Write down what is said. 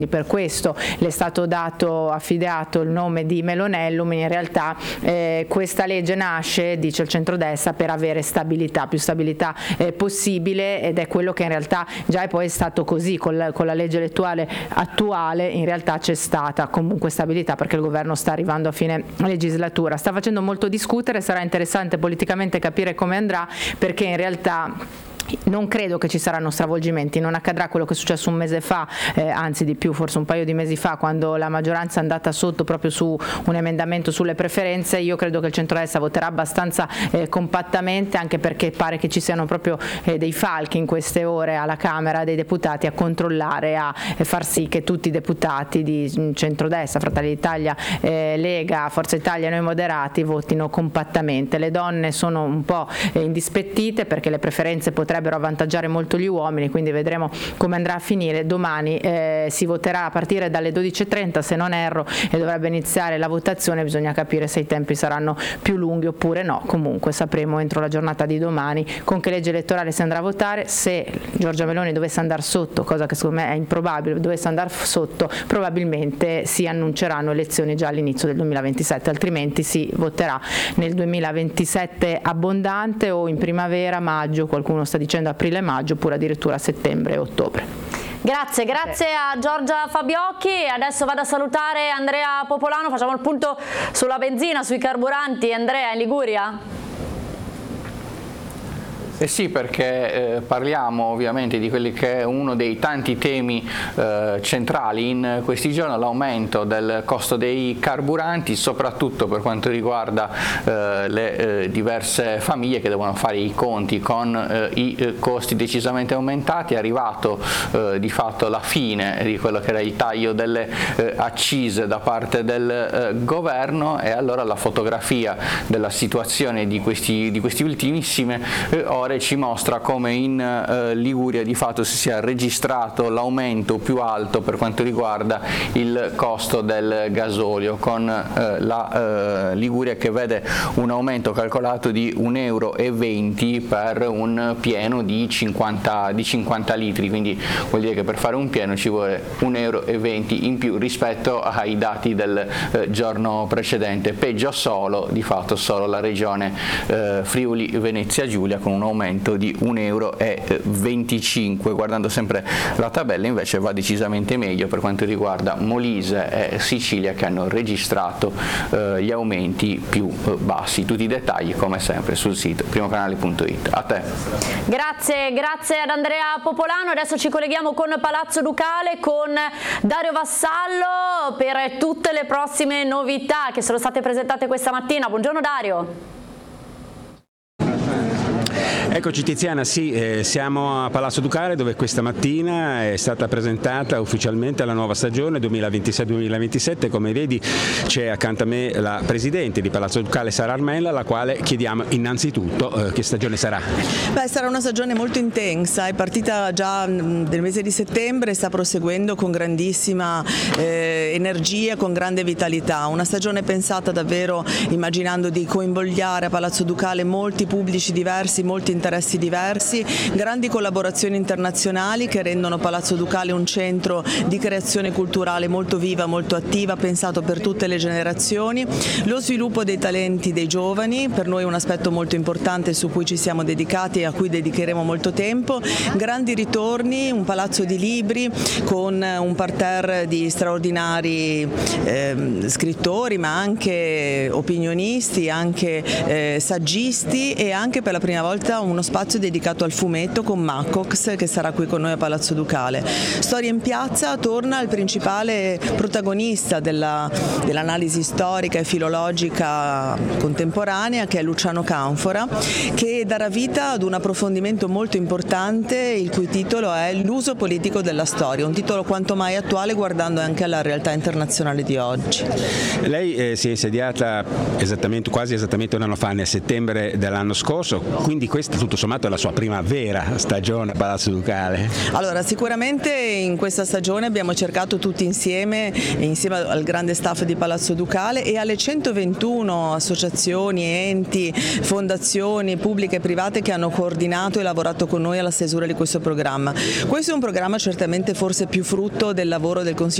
Per questo le è stato affidato il nome di Melonellum. In realtà questa legge nasce, dice il centrodestra, per avere stabilità, più stabilità possibile, ed è quello che in realtà già è poi stato così con la legge elettorale attuale. In realtà c'è stata comunque stabilità perché il governo sta arrivando a fine legislatura. Sta facendo molto discutere, sarà interessante politicamente capire come andrà, perché in realtà non credo che ci saranno stravolgimenti, non accadrà quello che è successo un mese fa, anzi di più, forse un paio di mesi fa, quando la maggioranza è andata sotto proprio su un emendamento sulle preferenze. Io credo che il centrodestra voterà abbastanza compattamente, anche perché pare che ci siano proprio dei falchi in queste ore alla Camera dei Deputati a controllare, a far sì che tutti i deputati di centrodestra, Fratelli d'Italia, Lega, Forza Italia e Noi Moderati votino compattamente. Le donne sono un po' indispettite perché le preferenze potrebbero avvantaggiare molto gli uomini, quindi vedremo come andrà a finire. Domani si voterà a partire dalle 12:30 se non erro, e dovrebbe iniziare la votazione. Bisogna capire se i tempi saranno più lunghi oppure no. Comunque sapremo entro la giornata di domani con che legge elettorale si andrà a votare. Se Giorgia Meloni dovesse andare sotto, cosa che secondo me è improbabile, dovesse andare sotto, probabilmente si annunceranno elezioni già all'inizio del 2027, altrimenti si voterà nel 2027 abbondante o in primavera, maggio, qualcuno sta dicendo aprile-maggio, oppure addirittura settembre e ottobre. Grazie a Giorgia Fabiocchi. Adesso vado a salutare Andrea Popolano, facciamo il punto sulla benzina, sui carburanti. Andrea, in Liguria? Sì, perché parliamo ovviamente di quelli che è uno dei tanti temi centrali in questi giorni, l'aumento del costo dei carburanti, soprattutto per quanto riguarda le diverse famiglie che devono fare i conti con i costi decisamente aumentati. È arrivato di fatto la fine di quello che era il taglio delle accise da parte del governo, e allora la fotografia della situazione di questi ultimissime ore ci mostra come in Liguria di fatto si sia registrato l'aumento più alto per quanto riguarda il costo del gasolio, con la Liguria che vede un aumento calcolato di 1,20 € per un pieno di 50 litri, quindi vuol dire che per fare un pieno ci vuole 1,20 € in più rispetto ai dati del giorno precedente. Peggio di fatto solo la regione Friuli Venezia Giulia, con un aumento di 1,25 €. Guardando sempre la tabella invece va decisamente meglio per quanto riguarda Molise e Sicilia, che hanno registrato gli aumenti più bassi. Tutti i dettagli come sempre sul sito primocanale.it. A te. Grazie ad Andrea Popolano. Adesso ci colleghiamo con Palazzo Ducale, con Dario Vassallo, per tutte le prossime novità che sono state presentate questa mattina. Buongiorno Dario. Eccoci Tiziana, sì, siamo a Palazzo Ducale, dove questa mattina è stata presentata ufficialmente la nuova stagione 2026-2027. Come vedi c'è accanto a me la Presidente di Palazzo Ducale, Sara Armella, alla quale chiediamo innanzitutto che stagione sarà. Sarà una stagione molto intensa, è partita già nel mese di settembre e sta proseguendo con grandissima energia, con grande vitalità. Una stagione pensata davvero immaginando di coinvolgere a Palazzo Ducale molti pubblici diversi, molti interessi diversi, grandi collaborazioni internazionali che rendono Palazzo Ducale un centro di creazione culturale molto viva, molto attiva, pensato per tutte le generazioni, lo sviluppo dei talenti dei giovani, per noi un aspetto molto importante su cui ci siamo dedicati e a cui dedicheremo molto tempo, grandi ritorni, un palazzo di libri con un parterre di straordinari scrittori, ma anche opinionisti, anche saggisti, e anche per la prima volta uno spazio dedicato al fumetto con Macox, che sarà qui con noi a Palazzo Ducale. Storia in piazza torna il principale protagonista dell'analisi storica e filologica contemporanea, che è Luciano Canfora, che darà vita ad un approfondimento molto importante, il cui titolo è L'uso politico della storia, un titolo quanto mai attuale guardando anche alla realtà internazionale di oggi. Lei si è insediata quasi esattamente un anno fa, nel settembre dell'anno scorso, quindi questa tutto sommato è la sua prima vera stagione a Palazzo Ducale. Allora, sicuramente in questa stagione abbiamo cercato tutti insieme al grande staff di Palazzo Ducale e alle 121 associazioni, enti, fondazioni pubbliche e private che hanno coordinato e lavorato con noi alla stesura di questo programma. Questo è un programma certamente forse più frutto del lavoro del Consiglio